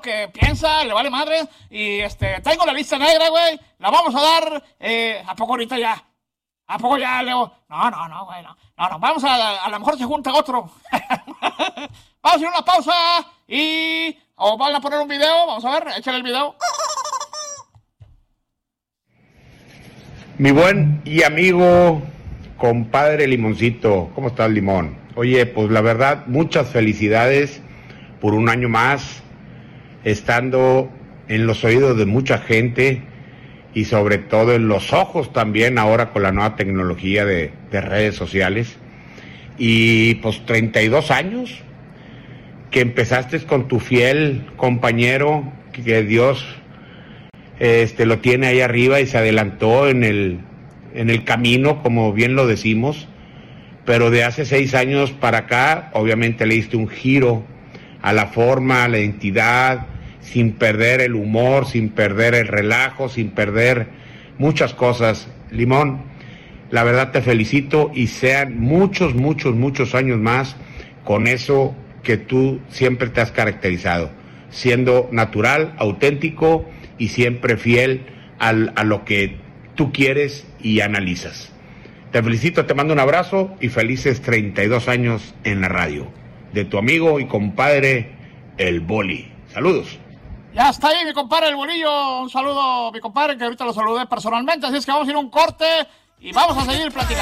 que piensa, le vale madre, y tengo la lista negra, güey, la vamos a dar, ¿a poco ahorita ya? ¿A poco ya, Leo? No, güey, no, vamos a lo mejor se junta otro. Vamos a ir a una pausa o van a poner un video, vamos a ver, échale el video. Mi buen y amigo, compadre Limoncito, ¿cómo estás, Limón? Oye, pues la verdad, muchas felicidades por un año más, estando en los oídos de mucha gente y sobre todo en los ojos también ahora con la nueva tecnología de redes sociales. Y pues 32 años que empezaste con tu fiel compañero, que Dios lo tiene ahí arriba y se adelantó en el camino, como bien lo decimos, pero de hace 6 años para acá, obviamente le diste un giro a la forma, a la identidad, sin perder el humor, sin perder el relajo, sin perder muchas cosas. Limón, la verdad te felicito y sean muchos años más con eso que tú siempre te has caracterizado, siendo natural, auténtico y siempre fiel a lo que tú quieres y analizas. Te felicito, te mando un abrazo y felices 32 años en la radio. De tu amigo y compadre, el Boli. Saludos. Ya está ahí mi compadre el Bolillo, un saludo mi compadre que ahorita lo saludé personalmente, así es que vamos a ir a un corte y vamos a seguir platicando.